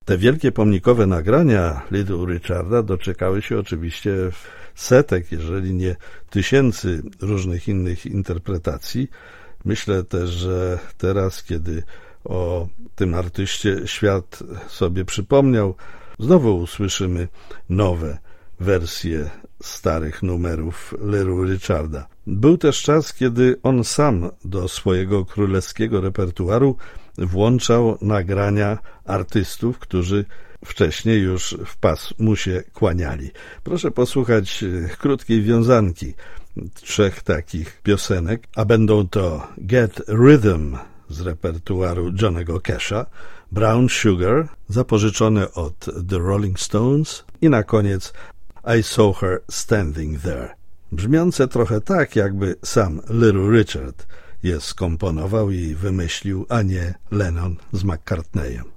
Te wielkie pomnikowe nagrania Little Richarda doczekały się oczywiście setek, jeżeli nie tysięcy różnych innych interpretacji. Myślę też, że teraz, kiedy o tym artyście świat sobie przypomniał, znowu usłyszymy nowe wersje starych numerów Little Richarda. Był też czas, kiedy on sam do swojego królewskiego repertuaru włączał nagrania artystów, którzy wcześniej już w pas mu się kłaniali. Proszę posłuchać krótkiej wiązanki 3 takich piosenek, a będą to Get Rhythm z repertuaru Johnnego Casha, Brown Sugar, zapożyczone od The Rolling Stones i na koniec I Saw Her Standing There. Brzmiące trochę tak, jakby sam Little Richard je skomponował i wymyślił, a nie Lennon z McCartneyem.